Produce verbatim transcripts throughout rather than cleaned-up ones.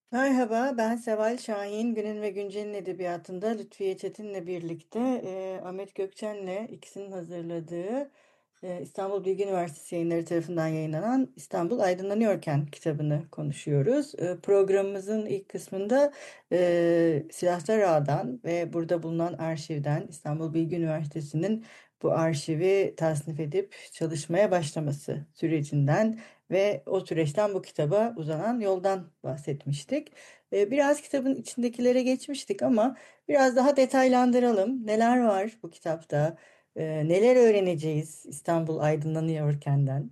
Merhaba, ben Seval Şahin. Günün ve Güncel'in edebiyatında Lütfiye Çetin'le birlikte e, Ahmet Gökçen'le ikisinin hazırladığı e, İstanbul Bilgi Üniversitesi Yayınları tarafından yayınlanan İstanbul Aydınlanıyorken kitabını konuşuyoruz. E, programımızın ilk kısmında e, Silahtar Ağa'dan ve burada bulunan arşivden İstanbul Bilgi Üniversitesi'nin bu arşivi tasnif edip çalışmaya başlaması sürecinden ve o süreçten bu kitaba uzanan yoldan bahsetmiştik. Ee, Biraz kitabın içindekilere geçmiştik ama biraz daha detaylandıralım. Neler var bu kitapta? Ee, neler öğreneceğiz İstanbul Aydınlanıyorken'den?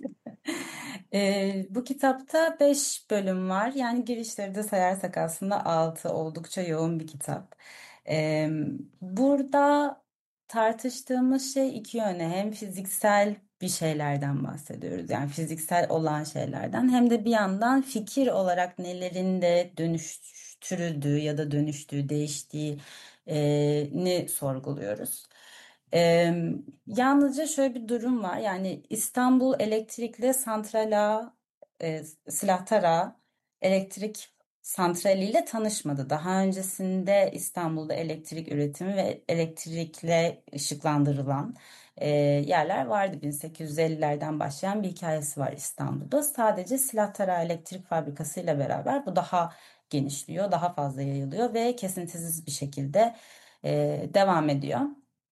Ee, bu kitapta beş bölüm var. Yani girişleri de sayarsak aslında altı, oldukça yoğun bir kitap. Ee, Burada tartıştığımız şey iki yöne. Hem fiziksel bir şeylerden bahsediyoruz. Yani fiziksel olan şeylerden. Hem de bir yandan fikir olarak nelerin de dönüştürüldüğü ya da dönüştüğü, değiştiğini sorguluyoruz. Ee, Yalnızca şöyle bir durum var. Yani İstanbul Elektrik'le Santrala, e, Silahtara Elektrik Santrali ile tanışmadı. Daha öncesinde İstanbul'da elektrik üretimi ve elektrikle ışıklandırılan e, yerler vardı. bin sekiz yüz ellilerden başlayan bir hikayesi var İstanbul'da. Sadece Silahtara Elektrik Fabrikası ile beraber bu daha genişliyor, daha fazla yayılıyor ve kesintisiz bir şekilde e, devam ediyor.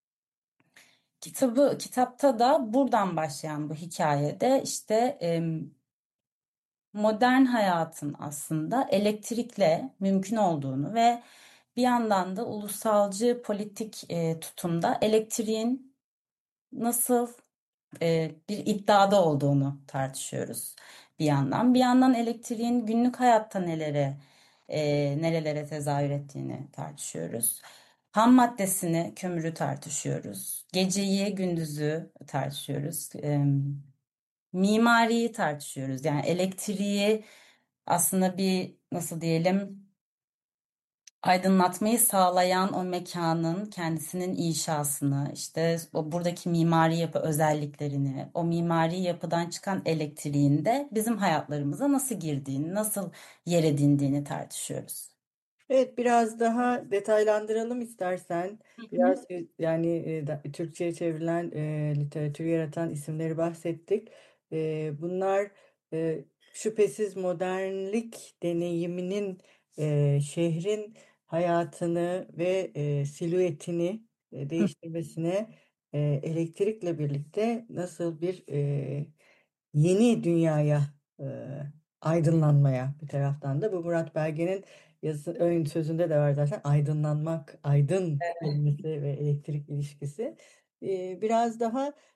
Kitabı kitapta da buradan başlayan bu hikayede işte em, modern hayatın aslında elektrikle mümkün olduğunu ve bir yandan da ulusalcı politik e, tutumda elektriğin nasıl e, bir iddiada olduğunu tartışıyoruz bir yandan. Bir yandan elektriğin günlük hayatta nelere e, nerelere tezahür ettiğini tartışıyoruz. Ham maddesini, kömürü tartışıyoruz. Geceyi, gündüzü tartışıyoruz. E, mimariyi tartışıyoruz. Yani elektriği aslında bir nasıl diyelim aydınlatmayı sağlayan o mekanın kendisinin inşasını, işte o buradaki mimari yapı özelliklerini, o mimari yapıdan çıkan elektriğin de bizim hayatlarımıza nasıl girdiğini, nasıl yer edindiğini tartışıyoruz. Evet, biraz daha detaylandıralım istersen. Hı hı. Biraz e, yani e, da- Türkçe'ye çevrilen e, literatürü yaratan isimleri bahsettik. E, bunlar e, şüphesiz modernlik deneyiminin e, şehrin hayatını ve e, silüetini e, değiştirmesine e, elektrikle birlikte nasıl bir e, yeni dünyaya, e, aydınlanmaya bir taraftan da bu Murat Belge'nin yazı, ön sözünde de var zaten aydınlanmak, aydın kelimesi ve elektrik ilişkisi. E, biraz daha